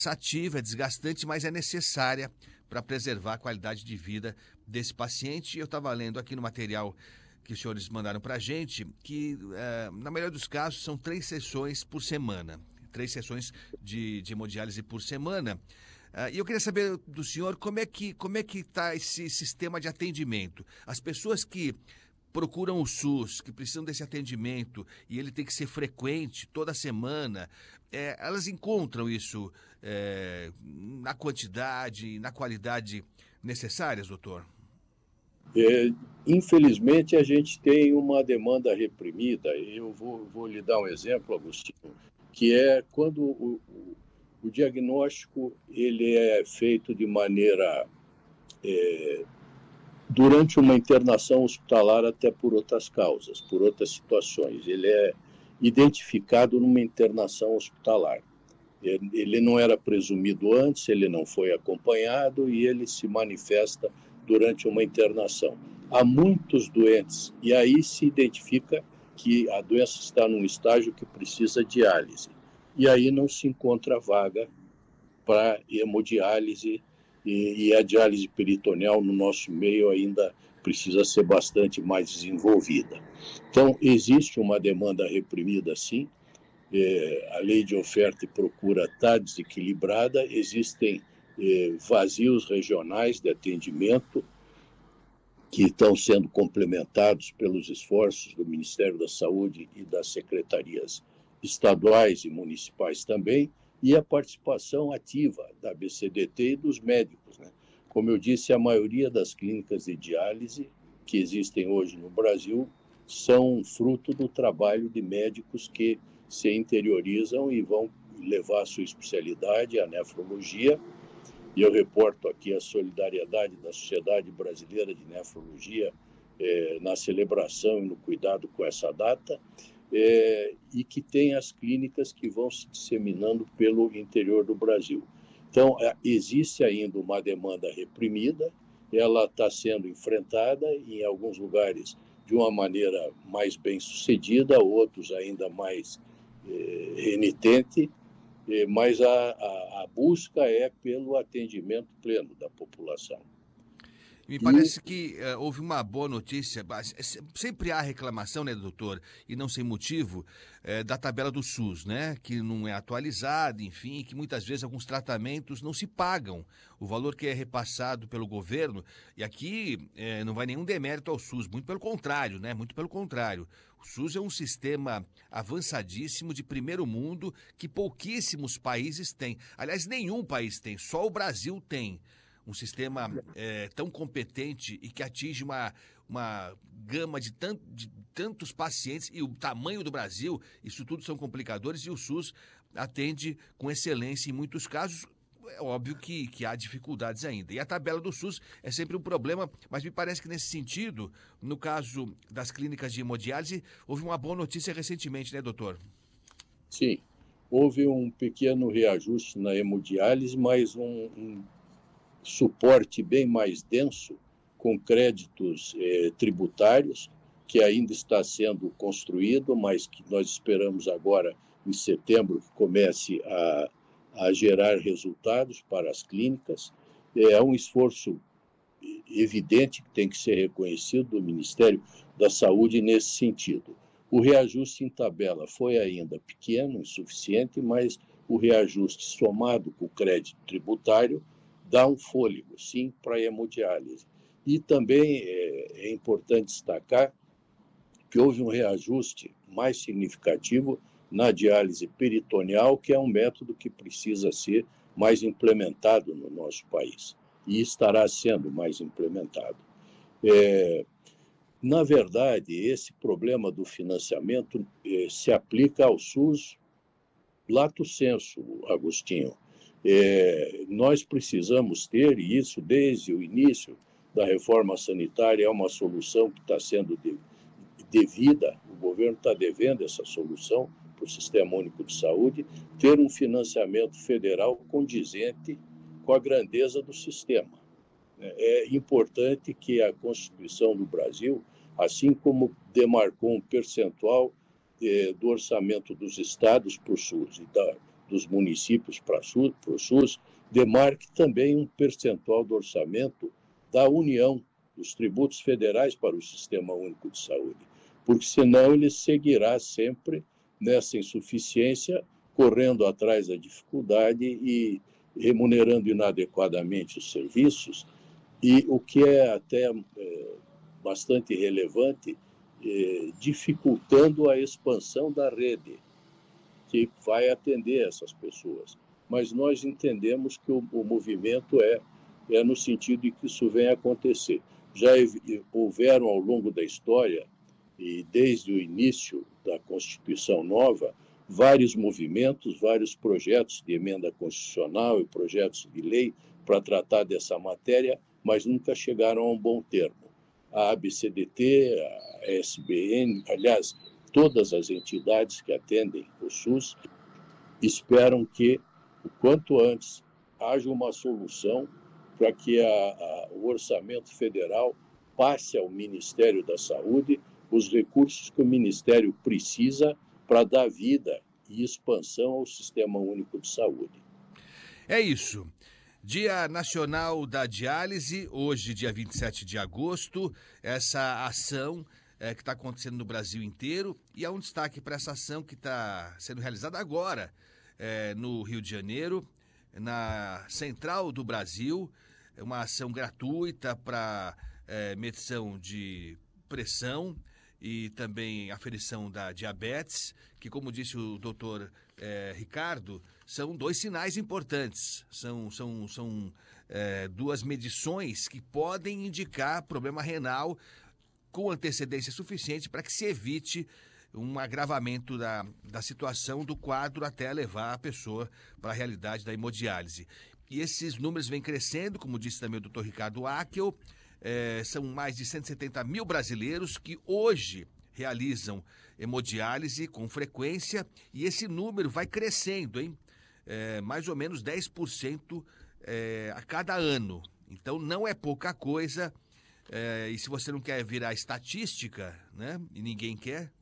cansativa, é desgastante, mas é necessária para preservar a qualidade de vida desse paciente. Eu estava lendo aqui no material que os senhores mandaram para a gente, que na maioria dos casos são 3 sessões por semana, 3 sessões de hemodiálise por semana. E eu queria saber do senhor como é que está esse sistema de atendimento. As pessoas que procuram o SUS, que precisam desse atendimento, e ele tem que ser frequente, toda semana, elas encontram isso na quantidade, na qualidade necessárias, doutor? Infelizmente, a gente tem uma demanda reprimida. Eu vou lhe dar um exemplo, Agostinho, que é quando o diagnóstico ele é feito de maneira durante uma internação hospitalar, até por outras causas, por outras situações. Ele é identificado numa internação hospitalar. Ele não era presumido antes, ele não foi acompanhado e ele se manifesta durante uma internação. Há muitos doentes e aí se identifica que a doença está num estágio que precisa de diálise. E aí não se encontra vaga para hemodiálise e a diálise peritoneal no nosso meio ainda precisa ser bastante mais desenvolvida. Então, existe uma demanda reprimida, sim. A lei de oferta e procura está desequilibrada, existem vazios regionais de atendimento que estão sendo complementados pelos esforços do Ministério da Saúde e das secretarias estaduais e municipais também, e a participação ativa da BCDT e dos médicos, né? Como eu disse, a maioria das clínicas de diálise que existem hoje no Brasil são fruto do trabalho de médicos que se interiorizam e vão levar a sua especialidade, a nefrologia, e eu reporto aqui a solidariedade da Sociedade Brasileira de Nefrologia na celebração e no cuidado com essa data, e que tem as clínicas que vão se disseminando pelo interior do Brasil. Então, existe ainda uma demanda reprimida, ela está sendo enfrentada em alguns lugares de uma maneira mais bem sucedida, outros ainda mais renitente, mas a busca é pelo atendimento pleno da população. Me parece que houve uma boa notícia, sempre há reclamação, né, doutor, e não sem motivo, da tabela do SUS, né, que não é atualizada, enfim, que muitas vezes alguns tratamentos não se pagam, o valor que é repassado pelo governo, e aqui não vai nenhum demérito ao SUS, muito pelo contrário, né, muito pelo contrário. O SUS é um sistema avançadíssimo de primeiro mundo que pouquíssimos países têm, aliás, nenhum país tem, só o Brasil tem um sistema tão competente e que atinge uma gama de tantos pacientes, e o tamanho do Brasil, isso tudo são complicadores, e o SUS atende com excelência em muitos casos. É óbvio que há dificuldades ainda. E a tabela do SUS é sempre um problema, mas me parece que nesse sentido, no caso das clínicas de hemodiálise, houve uma boa notícia recentemente, né, doutor? Sim, houve um pequeno reajuste na hemodiálise, mas um suporte bem mais denso, com créditos tributários, que ainda está sendo construído, mas que nós esperamos agora, em setembro, que comece a gerar resultados para as clínicas. É um esforço evidente que tem que ser reconhecido do Ministério da Saúde nesse sentido. O reajuste em tabela foi ainda pequeno, insuficiente, mas o reajuste somado com o crédito tributário dá um fôlego, sim, para a hemodiálise. E também é importante destacar que houve um reajuste mais significativo na diálise peritoneal, que é um método que precisa ser mais implementado no nosso país, e estará sendo mais implementado. Na verdade, esse problema do financiamento se aplica ao SUS lato sensu, Agostinho. Nós precisamos ter, e isso desde o início da reforma sanitária é uma solução que está sendo devida, o governo está devendo essa solução para o Sistema Único de Saúde, ter um financiamento federal condizente com a grandeza do sistema. É importante que a Constituição do Brasil, assim como demarcou um percentual do orçamento dos estados para o SUS e dos municípios para o SUS demarque também um percentual do orçamento da União, dos tributos federais para o Sistema Único de Saúde, porque senão ele seguirá sempre nessa insuficiência, correndo atrás da dificuldade e remunerando inadequadamente os serviços, e o que é até bastante relevante, dificultando a expansão da rede, que vai atender essas pessoas. Mas nós entendemos que o movimento é no sentido de que isso venha acontecer. Já houveram ao longo da história, e desde o início da Constituição Nova, vários movimentos, vários projetos de emenda constitucional e projetos de lei para tratar dessa matéria, mas nunca chegaram a um bom termo. A ABCDT, a SBN, aliás, todas as entidades que atendem o SUS esperam que, o quanto antes, haja uma solução para que o orçamento federal passe ao Ministério da Saúde os recursos que o Ministério precisa para dar vida e expansão ao Sistema Único de Saúde. É isso. Dia Nacional da Diálise, hoje, dia 27 de agosto, essa ação que está acontecendo no Brasil inteiro, e há um destaque para essa ação que está sendo realizada agora no Rio de Janeiro, na Central do Brasil, uma ação gratuita para medição de pressão e também aferição da diabetes, que, como disse o doutor Ricardo, são dois sinais importantes, são duas medições que podem indicar problema renal com antecedência suficiente para que se evite um agravamento da situação do quadro até levar a pessoa para a realidade da hemodiálise. E esses números vêm crescendo, como disse também o doutor Ricardo Akel, são mais de 170 mil brasileiros que hoje realizam hemodiálise com frequência, e esse número vai crescendo, hein? Mais ou menos 10% a cada ano. Então não é pouca coisa, e se você não quer virar estatística, né? E ninguém quer,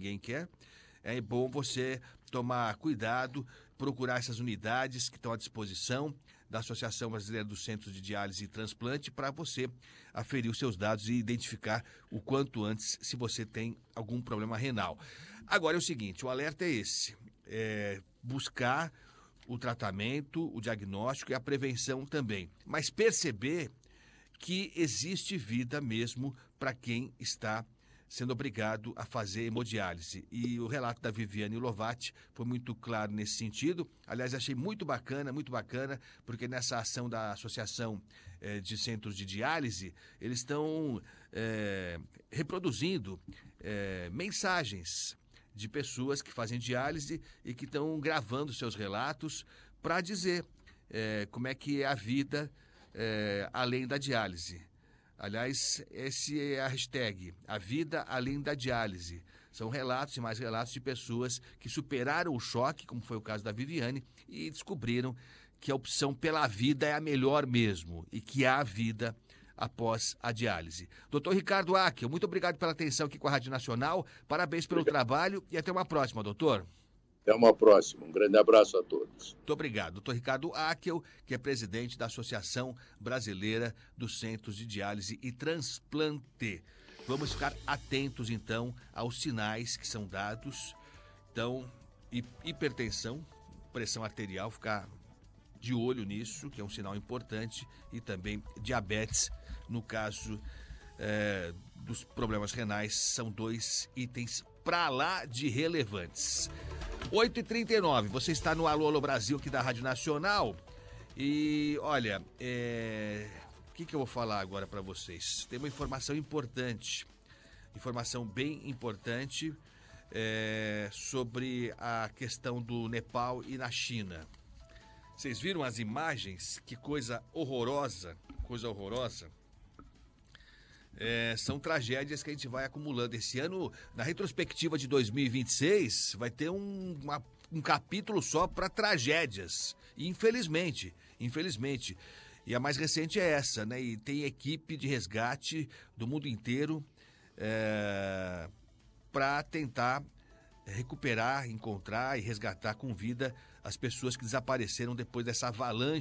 é bom você tomar cuidado, procurar essas unidades que estão à disposição da Associação Brasileira dos Centros de Diálise e Transplante para você aferir os seus dados e identificar o quanto antes se você tem algum problema renal. Agora é o seguinte, o alerta é esse, buscar o tratamento, o diagnóstico e a prevenção também, mas perceber que existe vida mesmo para quem está sendo obrigado a fazer hemodiálise. E o relato da Viviane Lovati foi muito claro nesse sentido. Aliás, achei muito bacana, porque nessa ação da Associação de Centros de Diálise, eles estão reproduzindo mensagens de pessoas que fazem diálise e que estão gravando seus relatos para dizer como é que é a vida além da diálise. Aliás, essa é a hashtag, a vida além da diálise. São relatos e mais relatos de pessoas que superaram o choque, como foi o caso da Viviane, e descobriram que a opção pela vida é a melhor mesmo e que há vida após a diálise. Doutor Ricardo Akel, muito obrigado pela atenção aqui com a Rádio Nacional, parabéns pelo trabalho e até uma próxima, doutor. Até uma próxima. Um grande abraço a todos. Muito obrigado. Doutor Ricardo Akel, que é presidente da Associação Brasileira dos Centros de Diálise e Transplante. Vamos ficar atentos, então, aos sinais que são dados. Então, hipertensão, pressão arterial, ficar de olho nisso, que é um sinal importante, e também diabetes, no caso dos problemas renais, são dois itens para lá de relevantes. 8h39, você está no Alô Brasil aqui da Rádio Nacional e olha, o que eu vou falar agora para vocês? Tem uma informação importante, informação bem importante sobre a questão do Nepal e na China. Vocês viram as imagens? Que coisa horrorosa, são tragédias que a gente vai acumulando. Esse ano, na retrospectiva de 2026, vai ter um capítulo só para tragédias. Infelizmente. E a mais recente é essa, né? E tem equipe de resgate do mundo inteiro para tentar recuperar, encontrar e resgatar com vida as pessoas que desapareceram depois dessa avalanche